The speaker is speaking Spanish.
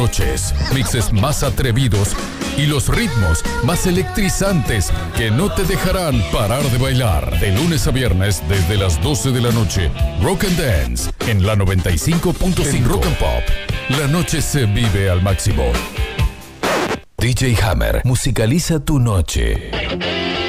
noches, mixes más atrevidos y los ritmos más electrizantes que no te dejarán parar de bailar. De lunes a viernes desde las 12 de la noche, Rock and Dance en la 95.5 Rock and Pop. La noche se vive al máximo. DJ Hammer musicaliza tu noche.